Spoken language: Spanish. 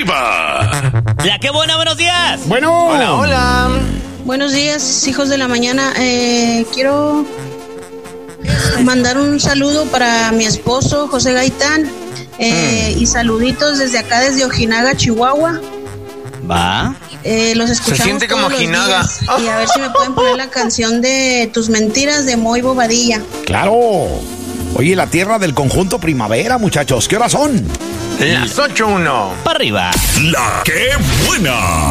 arriba. La que buena, buenos días. Bueno. Hola, hola. Buenos días, hijos de la mañana. Quiero mandar un saludo para mi esposo, José Gaitán, y saluditos desde acá, desde Ojinaga, Chihuahua. Va. Los escuchamos Se siente como todos los Ojinaga. días. Y a ver si me pueden poner la canción de Tus Mentiras de Moy Bobadilla. Claro. Oye, la tierra del conjunto Primavera, muchachos. ¿Qué horas son? Las 8:01. Para arriba. La que buena.